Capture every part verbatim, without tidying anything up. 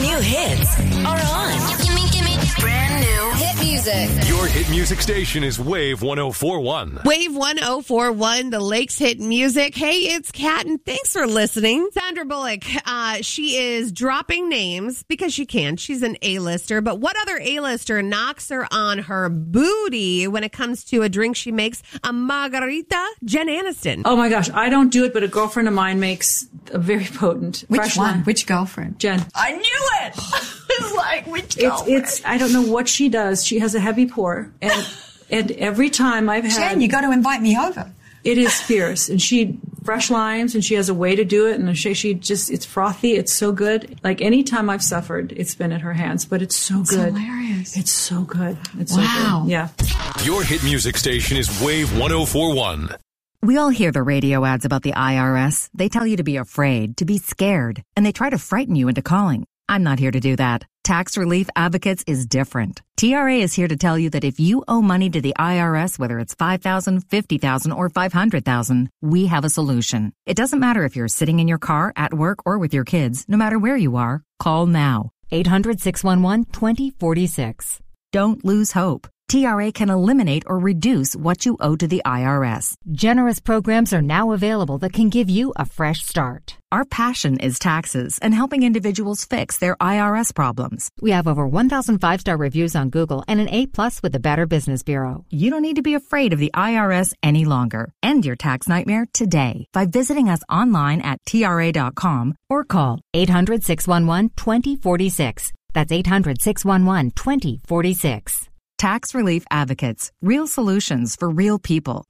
new hits are on. Gimme, gimme, brand new hit music. Your hit music station is Wave one oh four one. Wave one oh four one, the Lakes Hit Music. Hey, it's Kat, and thanks for listening. Sandra Bullock, uh, she is dropping names because she can. She's an A-lister, but what other A-lister knocks her on her booty when it comes to a drink she makes? A margarita? Jen Aniston. Oh my gosh, I don't do it, but a girlfriend of mine makes a very potent. Which fresh one? lime. Which girlfriend? Jen. I knew it! It's like, which It's, girlfriend? it's, I don't know what she does. She has a heavy pour. And, and every time I've had... Jen, you got to invite me over. It is fierce. And she, fresh limes, and she has a way to do it. And she, she just, it's frothy. It's so good. Like any time I've suffered, it's been at her hands, but it's so It's good. hilarious. It's so good. It's Wow. so good. Yeah. Your hit music station is Wave one oh four one. We all hear the radio ads about the I R S. They tell you to be afraid, to be scared, and they try to frighten you into calling. I'm not here to do that. Tax Relief Advocates is different. T R A is here to tell you that if you owe money to the I R S, whether it's five thousand dollars, fifty thousand dollars, or five hundred thousand dollars, we have a solution. It doesn't matter if you're sitting in your car, at work, or with your kids. No matter where you are, call now. eight hundred, six one one, two oh four six. Don't lose hope. T R A can eliminate or reduce what you owe to the I R S. Generous programs are now available that can give you a fresh start. Our passion is taxes and helping individuals fix their I R S problems. We have over one thousand five-star reviews on Google and an A-plus with the Better Business Bureau. You don't need to be afraid of the I R S any longer. End your tax nightmare today by visiting us online at T R A dot com or call eight hundred, six one one, two oh four six. That's eight hundred, six one one, two oh four six. Tax Relief Advocates. Real solutions for real people.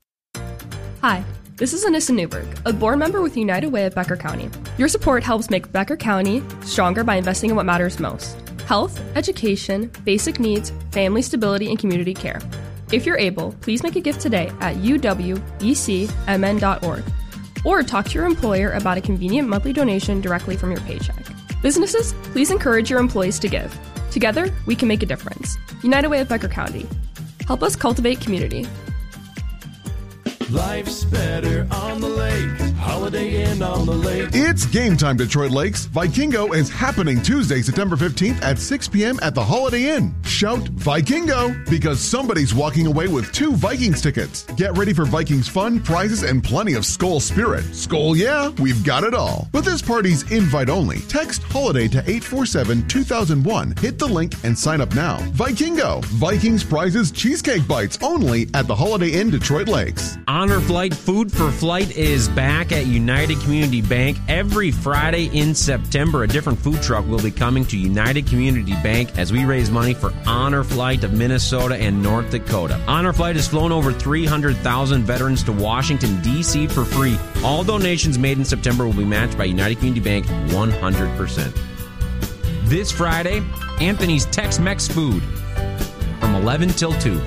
Hi, this is Anissa Newberg, a board member with United Way of Becker County. Your support helps make Becker County stronger by investing in what matters most: health, education, basic needs, family stability, and community care. If you're able, please make a gift today at U W B C M N dot org or talk to your employer about a convenient monthly donation directly from your paycheck. Businesses, please encourage your employees to give. Together, we can make a difference. United Way of Becker County. Help us cultivate community. Life's better on the lake. Holiday Inn on the lake. It's game time, Detroit Lakes. Vikingo is happening Tuesday, September fifteenth at six p.m. at the Holiday Inn. Shout Vikingo because somebody's walking away with two Vikings tickets. Get ready for Vikings fun, prizes, and plenty of Skol spirit. Skol, yeah, we've got it all. But this party's invite only. Text HOLIDAY to eight four seven, two thousand one. Hit the link and sign up now. Vikingo, Vikings prizes cheesecake bites only at the Holiday Inn, Detroit Lakes. Honor Flight Food for Flight is back at United Community Bank. Every Friday in September, a different food truck will be coming to United Community Bank as we raise money for Honor Flight of Minnesota and North Dakota. Honor Flight has flown over three hundred thousand veterans to Washington, D C for free. All donations made in September will be matched by United Community Bank one hundred percent. This Friday, Anthony's Tex-Mex Food from eleven till two.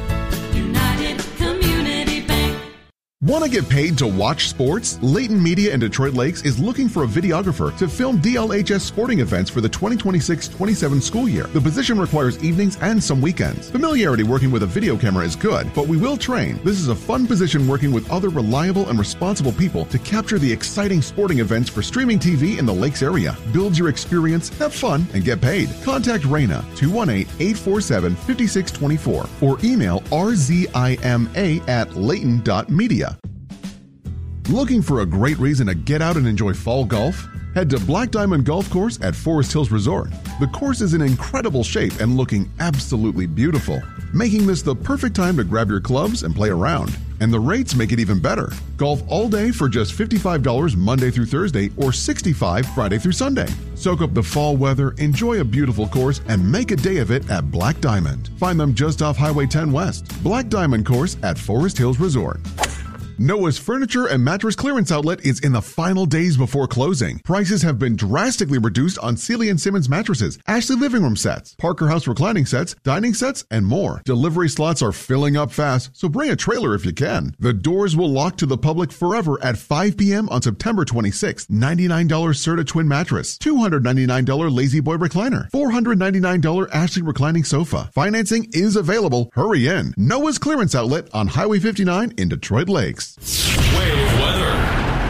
Want to get paid to watch sports? Layton Media in Detroit Lakes is looking for a videographer to film D L H S sporting events for the twenty twenty-six twenty-seven school year. The position requires evenings and some weekends. Familiarity working with a video camera is good, but we will train. This is a fun position working with other reliable and responsible people to capture the exciting sporting events for streaming T V in the Lakes area. Build your experience, have fun, and get paid. Contact Raina, two one eight, eight four seven, five six two four or email r z i m a at layton dot media. Looking for a great reason to get out and enjoy fall golf? Head to Black Diamond Golf Course at Forest Hills Resort. The course is in incredible shape and looking absolutely beautiful, making this the perfect time to grab your clubs and play around. And the rates make it even better. Golf all day for just fifty-five dollars Monday through Thursday or sixty-five dollars Friday through Sunday. Soak up the fall weather, enjoy a beautiful course, and make a day of it at Black Diamond. Find them just off Highway ten West. Black Diamond Course at Forest Hills Resort. Noah's Furniture and Mattress Clearance Outlet is in the final days before closing. Prices have been drastically reduced on Sealy and Simmons mattresses, Ashley living room sets, Parker House reclining sets, dining sets, and more. Delivery slots are filling up fast, so bring a trailer if you can. The doors will lock to the public forever at five p.m. on September twenty-sixth. ninety-nine dollars Serta Twin Mattress, two hundred ninety-nine dollars Lazy Boy Recliner, four hundred ninety-nine dollars Ashley Reclining Sofa. Financing is available. Hurry in. Noah's Clearance Outlet on Highway fifty-nine in Detroit Lakes. Wave weather.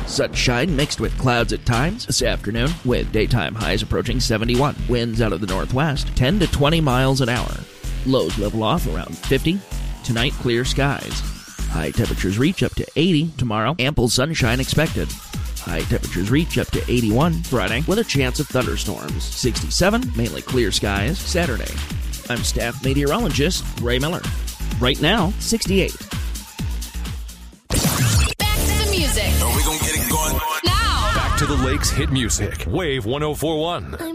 Sunshine mixed with clouds at times this afternoon, with daytime highs approaching seventy-one. Winds out of the northwest, ten to twenty miles an hour. Lows level off around fifty. Tonight, clear skies. High temperatures reach up to eighty tomorrow. Ample sunshine expected. High temperatures reach up to eighty-one Friday, with a chance of thunderstorms. sixty-seven, mainly clear skies, Saturday. I'm staff meteorologist Ray Miller. Right now, sixty-eight. Back to the music. Are we gonna get it going? Now. Back to the Lakes hit music. Wave one oh four one.